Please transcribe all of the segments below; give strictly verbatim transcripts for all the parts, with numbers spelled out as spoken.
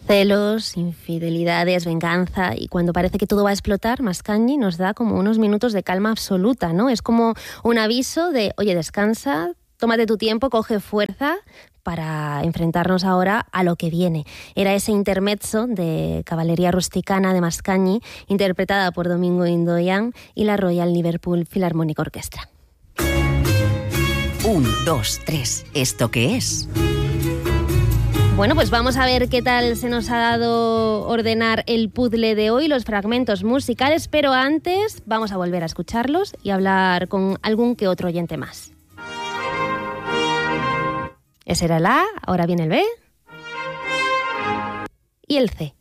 Celos, infidelidades, venganza, y cuando parece que todo va a explotar, Mascagni nos da como unos minutos de calma absoluta, ¿no? Es como un aviso de, oye, descansa, tómate tu tiempo, coge fuerza para enfrentarnos ahora a lo que viene. Era ese intermezzo de Cavalleria Rusticana de Mascagni, interpretada por Domingo Indoyan y la Royal Liverpool Philharmonic Orchestra. Un, dos, tres. ¿Esto qué es? Bueno, pues vamos a ver qué tal se nos ha dado ordenar el puzzle de hoy, los fragmentos musicales, pero antes vamos a volver a escucharlos y hablar con algún que otro oyente más. Ese era el A, ahora viene el B y el C.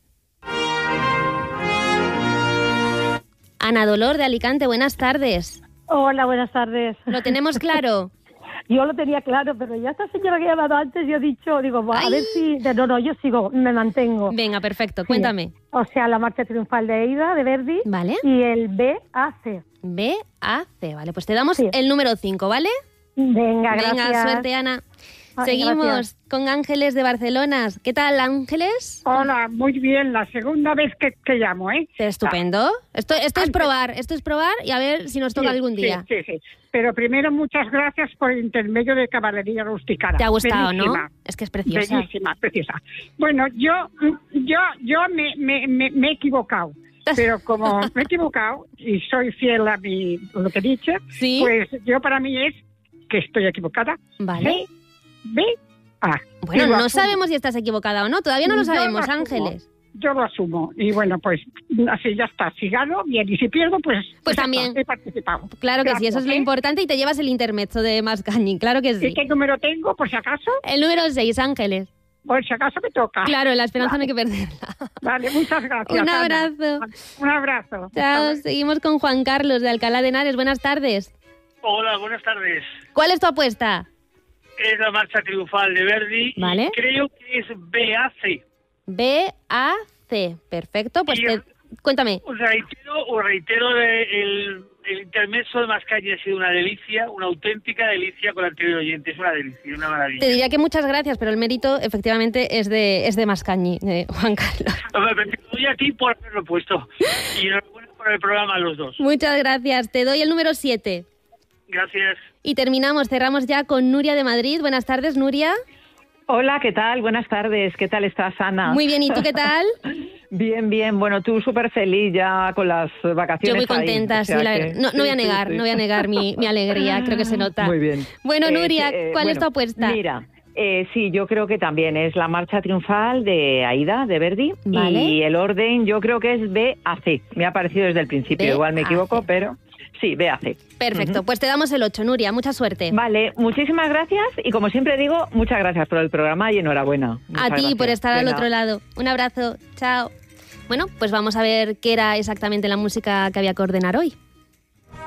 Ana Dolor de Alicante, buenas tardes. Hola, buenas tardes. ¿Lo tenemos claro? Yo lo tenía claro, pero ya esta señora que ha llamado antes, yo he dicho, digo, a Ay. ver si... No, no, yo sigo, me mantengo. Venga, perfecto, Sí. cuéntame. O sea, la marcha triunfal de Aida, de Verdi. Vale. Y el B A C. B, A, C, vale, pues te damos Sí. el número cinco, ¿vale? Venga, gracias. Venga, suerte, Ana. Ay, Seguimos gracias. con Ángeles de Barcelona. ¿Qué tal, Ángeles? Hola, muy bien, la segunda vez que, que llamo, ¿eh? Estupendo. Esto, esto es Antes- probar, esto es probar y a ver si nos toca Sí, algún día. Sí, sí, sí. Pero primero, muchas gracias por el intermedio de Caballería Rusticana. ¿Te ha gustado, Bellísima, no? Es que es preciosa. Bellísima, preciosa. Bueno, yo, yo, yo me, me, me, me he equivocado. Pero como me he equivocado y soy fiel a mi, lo que he dicho, Sí. pues yo para mí es que estoy equivocada. Vale. C, B, A. Bueno, Y lo no asumo. sabemos si estás equivocada o no. Todavía no lo Yo sabemos, asumo, Ángeles. Yo lo asumo. Y bueno, pues así ya está. Si gano, bien. Y si pierdo, pues... Pues ya también. está, he participado. Claro que sí, eso es lo Gracias, ¿eh? importante y te llevas el intermezzo de Mascagni, claro que ¿Y sí. qué número tengo, por si acaso? El número seis, Ángeles. Por si acaso me toca. Claro, la esperanza no hay que perderla. Vale, muchas gracias. Un Ana. abrazo. Un abrazo. Chao, seguimos con Juan Carlos de Alcalá de Henares. Buenas tardes. Hola, buenas tardes. ¿Cuál es tu apuesta? Es la marcha triunfal de Verdi. Vale. Y creo que es B A C. B, A, C. Perfecto, pues Y- te... cuéntame. Os reitero, os reitero de- el, el intermezzo de Mascagni ha sido una delicia, una auténtica delicia con el anterior oyente. Es una delicia, una maravilla. Te diría que muchas gracias, pero el mérito efectivamente es de, es de Mascagni, de Juan Carlos. Hombre, Te doy a ti por haberlo puesto. Y enhorabuena por el programa a los dos. Muchas gracias. Te doy el número siete. Gracias. Y terminamos, cerramos ya con Nuria de Madrid. Buenas tardes, Nuria. Hola, ¿qué tal? Buenas tardes. ¿Qué tal estás, Ana? Muy bien, ¿y tú qué tal? Bien, bien. Bueno, tú súper feliz ya con las vacaciones. Yo muy ahí, contenta, o sea sí. la que- verdad. No, no voy a sí, sí, negar, sí. no voy a negar mi, mi alegría, creo que se nota. Muy bien. Bueno, Eh, Nuria, eh, ¿cuál es tu bueno, apuesta? Mira, eh, sí, yo creo que también es la marcha triunfal de Aida, de Verdi. Vale. Y el orden yo creo que es B A C. Me ha parecido desde el principio. B Igual me A equivoco, C. pero sí, B A C. Perfecto, pues te damos el ocho, Nuria. Mucha suerte. Vale, muchísimas gracias y como siempre digo, muchas gracias por el programa y enhorabuena. A Muchas ti por gracias. estar al Venga. otro lado. Un abrazo. Chao. Bueno, pues vamos a ver qué era exactamente la música que había que ordenar hoy.